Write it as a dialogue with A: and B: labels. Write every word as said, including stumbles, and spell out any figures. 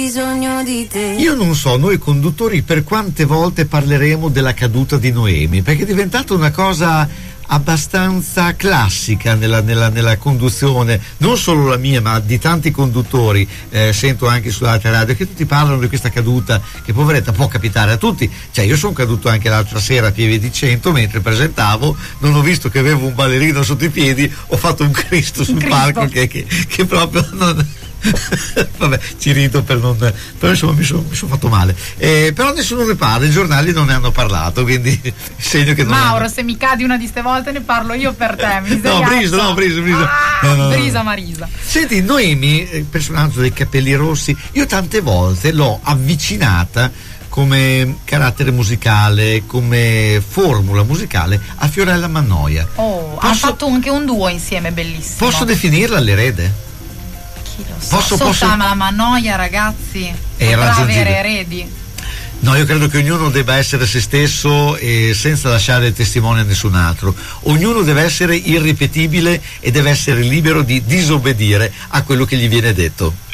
A: bisogno di te.
B: Io non so, noi conduttori per quante volte parleremo della caduta di Noemi, perché è diventata una cosa abbastanza classica nella, nella, nella conduzione, non solo la mia ma di tanti conduttori, eh, sento anche sulle altre radio che tutti parlano di questa caduta che poveretta può capitare a tutti, cioè io sono caduto anche l'altra sera a Pieve di Cento mentre presentavo, non ho visto che avevo un ballerino sotto i piedi, ho fatto un Cristo sul Cristo. palco che, che, che proprio non vabbè, ci rido per non, però insomma mi sono son fatto male, eh, però nessuno ne parla, i giornali non ne hanno parlato, quindi segno che non
C: Mauro,
B: hanno...
C: se mi cadi una di ste volte ne parlo io per te.
B: no, Brisa, no, Brisa, Brisa.
C: Ah,
B: no, no, no.
C: Brisa Marisa.
B: Senti, Noemi, il personaggio dei capelli rossi, io tante volte l'ho avvicinata come carattere musicale, come formula musicale a Fiorella Mannoia.
C: Oh,
B: posso,
C: hanno fatto anche un duo insieme bellissimo.
B: Posso definirla l'erede?
C: Chi lo sa?
B: Posso,
C: so,
B: posso...
C: ma la Mannoia, ragazzi,
B: è
C: potrà
B: raggiungibile.
C: avere eredi.
B: No, io credo che ognuno debba essere se stesso e senza lasciare testimone a nessun altro. Ognuno deve essere irripetibile e deve essere libero di disobbedire a quello che gli viene detto.